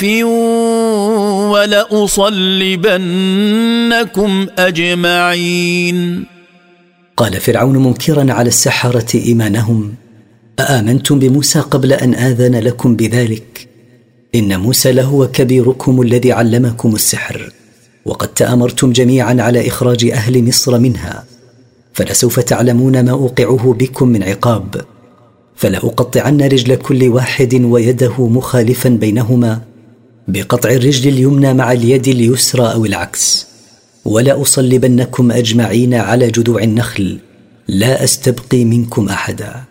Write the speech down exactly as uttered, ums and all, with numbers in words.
ولأصلبنكم أجمعين. قال فرعون منكرا على السحرة إيمانهم: أآمنتم بموسى قبل أن آذن لكم بذلك؟ إن موسى لهو كبيركم الذي علمكم السحر، وقد تآمرتم جميعا على إخراج أهل مصر منها، فلسوف تعلمون ما أوقعه بكم من عقاب، فلأقطعن رجل كل واحد ويده مخالفا بينهما بقطع الرجل اليمنى مع اليد اليسرى أو العكس، ولأصلبنكم أجمعين على جذوع النخل، لا أستبقي منكم أحدا.